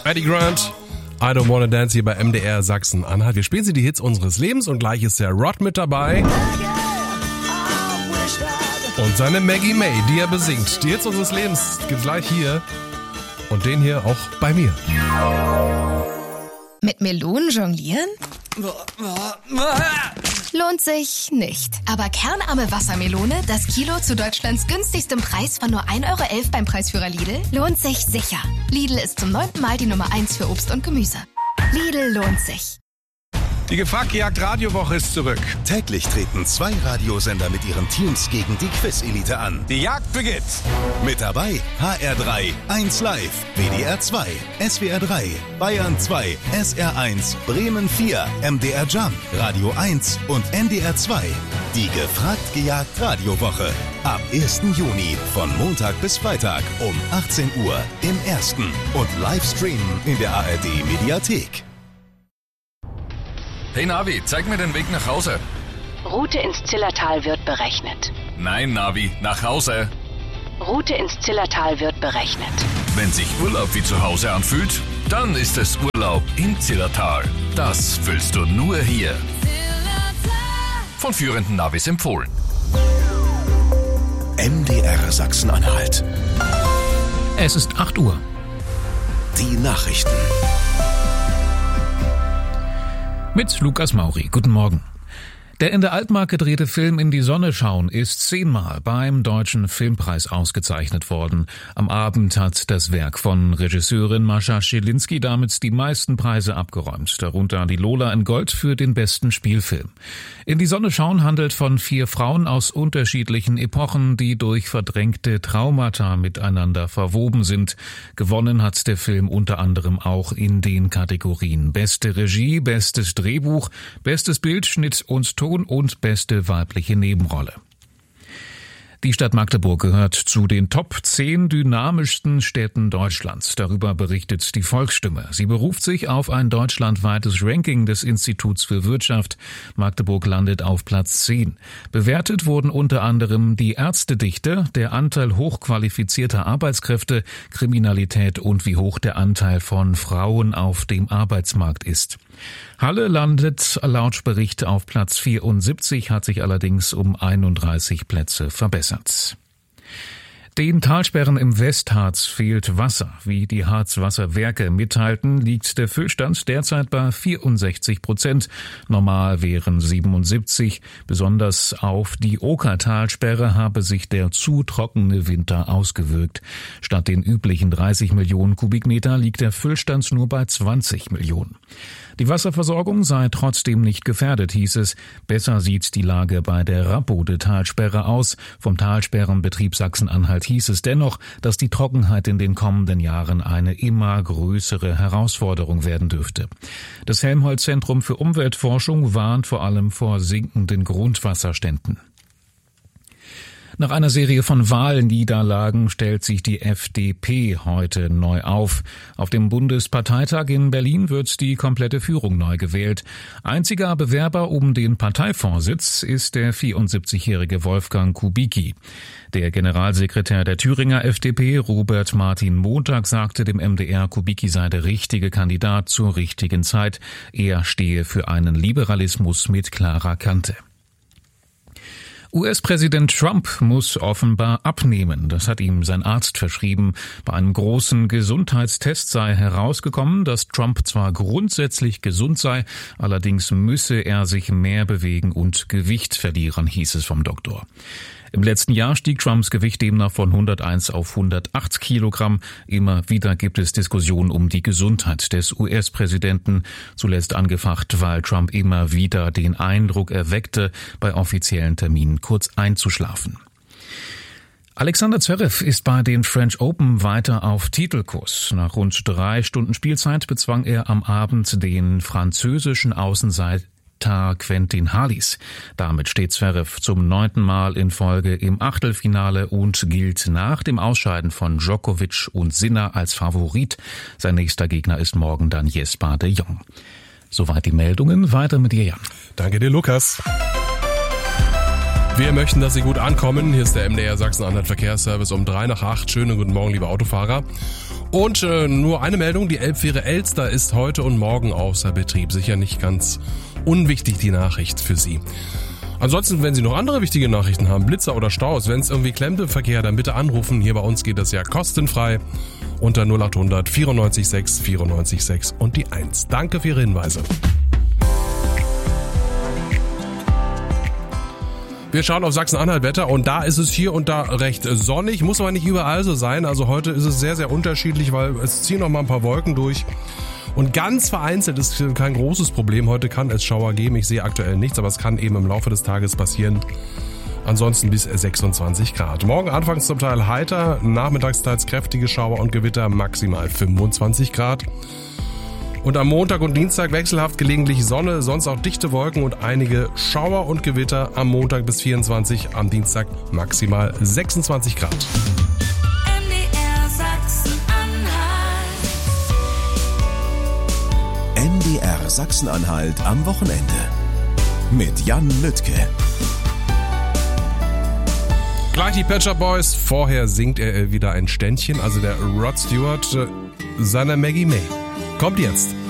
Eddie Grant, I Don't Wanna Dance hier bei MDR Sachsen-Anhalt. Wir spielen sie die Hits unseres Lebens und gleich ist der Rod mit dabei. Und seine Maggie May, die er besingt. Die Hits unseres Lebens gibt's gleich hier und den hier auch bei mir. Mit Melonen jonglieren? Lohnt sich nicht. Aber kernarme Wassermelone, das Kilo zu Deutschlands günstigstem Preis von nur 1,11 € beim Preisführer Lidl, lohnt sich sicher. Lidl ist zum 9. Mal die Nummer 1 für Obst und Gemüse. Lidl lohnt sich. Die Gefragt-Gejagt-Radiowoche ist zurück. Täglich treten 2 Radiosender mit ihren Teams gegen die Quiz-Elite an. Die Jagd beginnt. Mit dabei HR3, 1 Live, WDR 2, SWR 3, Bayern 2, SR 1, Bremen 4, MDR Jump, Radio 1 und NDR 2. Die Gefragt-Gejagt-Radiowoche. Ab 1. Juni von Montag bis Freitag um 18 Uhr im Ersten und Livestreamen in der ARD-Mediathek. Hey Navi, zeig mir den Weg nach Hause. Route ins Zillertal wird berechnet. Nein, Navi, nach Hause. Route ins Zillertal wird berechnet. Wenn sich Urlaub wie zu Hause anfühlt, dann ist es Urlaub im Zillertal. Das fühlst du nur hier. Von führenden Navis empfohlen. MDR Sachsen-Anhalt. Es ist 8 Uhr. Die Nachrichten. Mit Lukas Mauri. Guten Morgen. Der in der Altmark gedrehte Film In die Sonne schauen ist 10-mal beim Deutschen Filmpreis ausgezeichnet worden. Am Abend hat das Werk von Regisseurin Mascha Schilinski damit die meisten Preise abgeräumt, darunter die Lola in Gold für den besten Spielfilm. In die Sonne schauen handelt von 4 Frauen aus unterschiedlichen Epochen, die durch verdrängte Traumata miteinander verwoben sind. Gewonnen hat der Film unter anderem auch in den Kategorien Beste Regie, Bestes Drehbuch, Bestes Bild, Schnitt und Ton und beste weibliche Nebenrolle. Die Stadt Magdeburg gehört zu den Top 10 dynamischsten Städten Deutschlands. Darüber berichtet die Volksstimme. Sie beruft sich auf ein deutschlandweites Ranking des Instituts für Wirtschaft. Magdeburg landet auf Platz 10. Bewertet wurden unter anderem die Ärztedichte, der Anteil hochqualifizierter Arbeitskräfte, Kriminalität und wie hoch der Anteil von Frauen auf dem Arbeitsmarkt ist. Halle landet laut Bericht auf Platz 74, hat sich allerdings um 31 Plätze verbessert. Den Talsperren im Westharz fehlt Wasser. Wie die Harzwasserwerke mitteilten, liegt der Füllstand derzeit bei 64%. Normal wären 77%. Besonders auf die Okertalsperre habe sich der zu trockene Winter ausgewirkt. Statt den üblichen 30 Millionen Kubikmeter liegt der Füllstand nur bei 20 Millionen. Die Wasserversorgung sei trotzdem nicht gefährdet, hieß es. Besser sieht die Lage bei der Rappode-Talsperre aus. Vom Talsperrenbetrieb Sachsen-Anhalt hieß es dennoch, dass die Trockenheit in den kommenden Jahren eine immer größere Herausforderung werden dürfte. Das Helmholtz-Zentrum für Umweltforschung warnt vor allem vor sinkenden Grundwasserständen. Nach einer Serie von Wahlniederlagen stellt sich die FDP heute neu auf. Auf dem Bundesparteitag in Berlin wird die komplette Führung neu gewählt. Einziger Bewerber um den Parteivorsitz ist der 74-jährige Wolfgang Kubicki. Der Generalsekretär der Thüringer FDP, Robert Martin Montag, sagte dem MDR, Kubicki sei der richtige Kandidat zur richtigen Zeit. Er stehe für einen Liberalismus mit klarer Kante. US-Präsident Trump muss offenbar abnehmen. Das hat ihm sein Arzt verschrieben. Bei einem großen Gesundheitstest sei herausgekommen, dass Trump zwar grundsätzlich gesund sei, allerdings müsse er sich mehr bewegen und Gewicht verlieren, hieß es vom Doktor. Im letzten Jahr stieg Trumps Gewicht demnach von 101 auf 108 Kilogramm. Immer wieder gibt es Diskussionen um die Gesundheit des US-Präsidenten. Zuletzt angefacht, weil Trump immer wieder den Eindruck erweckte, bei offiziellen Terminen kurz einzuschlafen. Alexander Zverev ist bei den French Open weiter auf Titelkurs. Nach rund 3 Stunden Spielzeit bezwang er am Abend den französischen Außenseiter Quentin Halys. Damit steht Zverev zum 9. Mal in Folge im Achtelfinale und gilt nach dem Ausscheiden von Djokovic und Sinner als Favorit. Sein nächster Gegner ist morgen dann Jesper de Jong. Soweit die Meldungen. Weiter mit dir, Jan. Danke dir, Lukas. Wir möchten, dass Sie gut ankommen. Hier ist der MDR Sachsen-Anhalt Verkehrsservice um 7:03. Schönen guten Morgen, liebe Autofahrer. Und nur eine Meldung, die Elbfähre Elster ist heute und morgen außer Betrieb. Sicher nicht ganz unwichtig, die Nachricht für Sie. Ansonsten, wenn Sie noch andere wichtige Nachrichten haben, Blitzer oder Staus, wenn es irgendwie klemmt im Verkehr, dann bitte anrufen. Hier bei uns geht das ja kostenfrei unter 0800 94 6 94 6 und die 1. Danke für Ihre Hinweise. Wir schauen auf Sachsen-Anhalt-Wetter und da ist es hier und da recht sonnig, muss aber nicht überall so sein. Also heute ist es sehr, sehr unterschiedlich, weil es ziehen noch mal ein paar Wolken durch. Und ganz vereinzelt ist kein großes Problem. Heute kann es Schauer geben. Ich sehe aktuell nichts, aber es kann eben im Laufe des Tages passieren. Ansonsten bis 26 Grad. Morgen anfangs zum Teil heiter, nachmittags teils kräftige Schauer und Gewitter, maximal 25 Grad. Und am Montag und Dienstag wechselhaft gelegentlich Sonne, sonst auch dichte Wolken und einige Schauer und Gewitter. Am Montag bis 24, am Dienstag maximal 26 Grad. MDR Sachsen-Anhalt am Wochenende mit Jan Lüttke. Gleich die Pet Shop Boys, vorher singt er wieder ein Ständchen, also der Rod Stewart seiner Maggie May. Kommt jetzt.